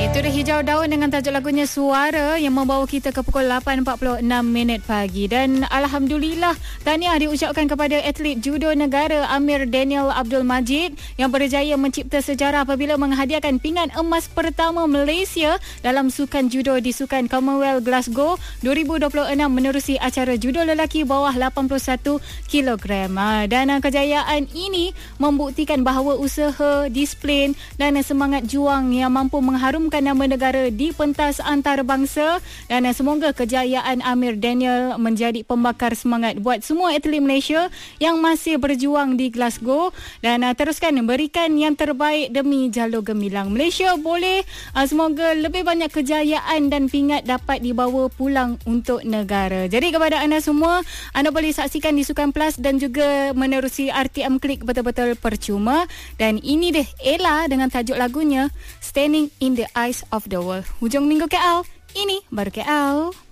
Itu dah Hijau Daun dengan tajuk lagunya Suara yang membawa kita ke pukul 8.46 pagi. Dan Alhamdulillah, tahniah diucapkan kepada atlet judo negara Amir Daniel Abdul Majid yang berjaya mencipta sejarah apabila menghadiahkan pingat emas pertama Malaysia dalam sukan judo di Sukan Commonwealth Glasgow 2026 menerusi acara judo lelaki bawah 81 kg. Dan kejayaan ini membuktikan bahawa usaha, disiplin dan semangat juang yang mampu mengharumkan nama negara di pentas antarabangsa. Dan semoga kejayaan Amir Daniel menjadi pembakar semangat buat semua atlet Malaysia yang masih berjuang di Glasgow, dan teruskan berikan yang terbaik demi jalur gemilang Malaysia. Boleh semoga lebih banyak kejayaan dan pingat dapat dibawa pulang untuk negara. Jadi kepada anda semua, anda boleh saksikan di Sukan Plus dan juga menerusi RTM Klik betul-betul percuma. Dan ini deh Ella dengan tajuk lagunya Standing in the Eyes of the World. Hujung minggu KL, ini baru KL.